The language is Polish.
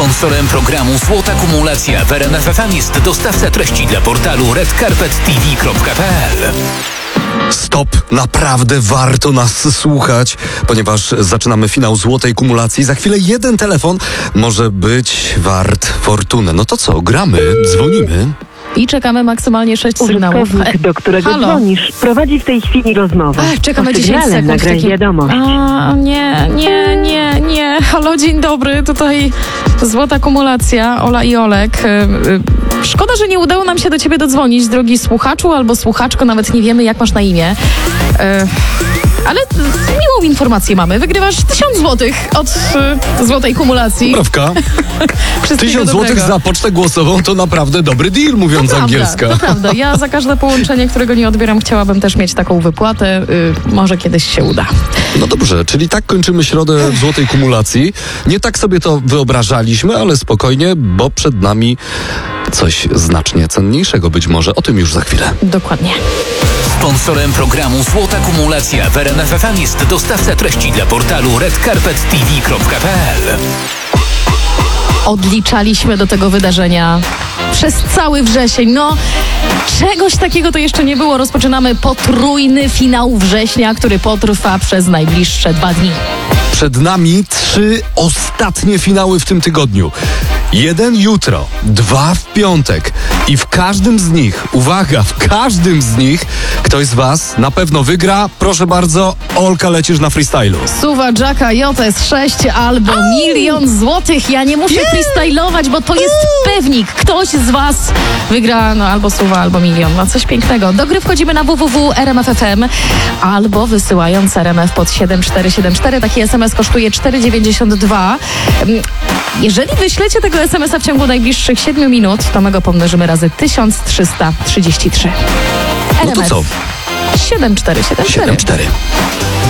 Sponsorem programu Złota Kumulacja w RMF FM jest dostawca treści dla portalu redcarpettv.pl. Stop, naprawdę warto nas słuchać, ponieważ zaczynamy finał Złotej Kumulacji. Za chwilę jeden telefon może być wart fortunę. No to co, gramy, dzwonimy. I czekamy maksymalnie 6 sygnałów. Użytkownik, do którego Halo? dzwonisz, prowadzi w tej chwili rozmowę. Czekamy Po 10 sygnale sekund. nagraj wiadomość. Nie. Halo, dzień dobry. Tutaj Złota Kumulacja, Ola i Olek. Szkoda, że nie udało nam się do ciebie dodzwonić, drogi słuchaczu albo słuchaczko, nawet nie wiemy, jak masz na imię. Ale miłą informację mamy. Wygrywasz 1000 złotych od Złotej Kumulacji. Prawka. 1000 złotych za pocztę głosową to naprawdę dobry deal, mówiąc To angielska. To prawda. Ja za każde połączenie, którego nie odbieram, chciałabym też mieć taką wypłatę. Może kiedyś się uda. No dobrze, czyli tak kończymy środę w Złotej Kumulacji. Nie tak sobie to wyobrażaliśmy, ale spokojnie, bo przed nami coś znacznie cenniejszego być może. O tym już za chwilę. Dokładnie. Sponsorem programu Złota Kumulacja w RMF FM jest dostawca treści dla portalu redcarpettv.pl. Odliczaliśmy do tego wydarzenia przez cały wrzesień. No, czegoś takiego to jeszcze nie było. Rozpoczynamy potrójny finał września, który potrwa przez najbliższe 2 dni. Przed nami 3 ostatnie finały w tym tygodniu. 1 jutro, 2 w piątek i w każdym z nich, uwaga, w każdym z nich ktoś z was na pewno wygra. Proszę bardzo, Olka, lecisz na freestylu. Suwa Jacka JS 6 albo 1 000 000 złotych. Ja nie muszę freestylować, bo to jest pewnik. Ktoś z was wygra albo suwa, albo 1 000 000. No coś pięknego. Do gry wchodzimy na www.rmf.fm albo wysyłając RMF pod 7474. Taki SMS kosztuje 4,92. Jeżeli wyślecie tego SMS-a w ciągu najbliższych 7 minut, to my go pomnożymy razy 1333. No to co? 7474. 7-4.